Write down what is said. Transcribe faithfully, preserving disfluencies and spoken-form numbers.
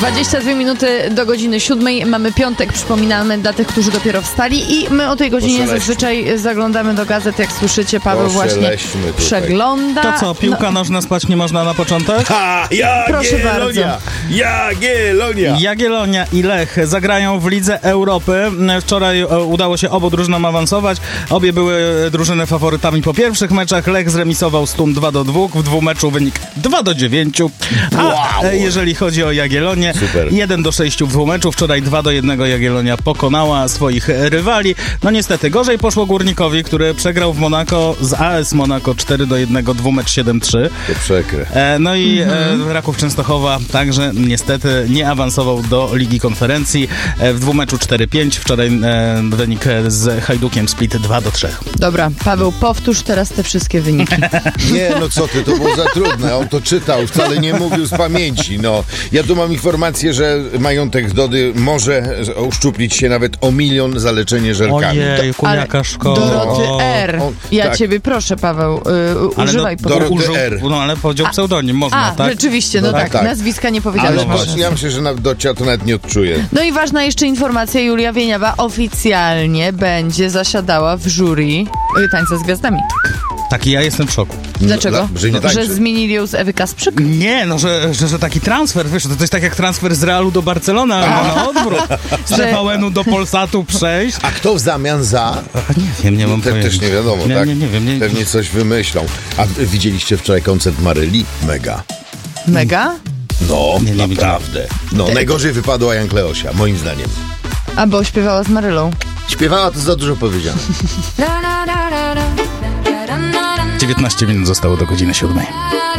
dwadzieścia dwie minuty do godziny siódmej. Mamy piątek, przypominamy dla tych, którzy dopiero wstali i my o tej godzinie Poszeleśmy. zazwyczaj zaglądamy do gazet, jak słyszycie, Paweł właśnie Poszeleśmy tutaj. przegląda. To co, piłka No, nożna spać nie można na początek? Ha! Proszę Jagiellonia! Jagiellonia! Jagiellonia i Lech zagrają w Lidze Europy. Wczoraj e, udało się obu drużynom awansować. Obie były drużyny faworytami po pierwszych meczach. Lech zremisował z Thun dwa do dwóch. W dwumeczu wynik dwa do dziewięciu. A Wow. e, jeżeli chodzi o Jagiellonię, Super. jeden do sześciu w dwumeczu. Wczoraj dwa do jednego Jagiellonia pokonała swoich rywali. No niestety, gorzej poszło Górnikowi, który przegrał w Monako z A S Monako cztery do jednego, dwumecz siedem trzy. To przekre. E, no i e, Raków Częstochowa także niestety nie awansował do Ligi Konferencji. E, w dwumeczu cztery pięć. Wczoraj e, wynik z Hajdukiem Split dwa do trzech. Dobra, Paweł, powtórz teraz te wszystkie wyniki. Nie, no co ty, to było za trudne. On to czytał, wcale nie mówił z pamięci. No, ja tu mam informację, że majątek Dody może uszczuplić się nawet o milion za leczenie żelkami. Ojej, jaka szkoda. Doroty R. O, Ja tak. ciebie proszę, Paweł, y, Ale używaj no, po Doroty użył, R. no ale powiedział pseudonim, można, A, tak? rzeczywiście, no No tak, tak. nazwiska nie powiedziałem. Ale no patrz, właśnie. ja myślę, że na Docia to nawet nie odczuje. No i ważna jeszcze informacja, Julia Wieniawa oficjalnie będzie zasiadała w jury y, Tańca z Gwiazdami. Tak, ja jestem w szoku. Dlaczego? No, że nie tańczy. Że zmienili ją z Ewy Kasprzyk? Nie, no, że, że, że taki transfer, wiesz, to, to jest tak jak transfer z Realu do Barcelony, albo na odwrót. Z T V N-u do Polsatu przejść. A kto w zamian za? A nie wiem, nie mam Te, pojęcia. też nie wiadomo, nie, tak? Nie, nie wiem. Nie, Pewnie coś wymyślą. A widzieliście wczoraj koncert Maryli? Mega. Mega? No, Nie, nie naprawdę. No, najgorzej wypadła Jan Kleosia, moim zdaniem. A bo śpiewała z Marylą. Śpiewała, to za dużo powiedziane. dziewiętnaście minut zostało do godziny siódmej.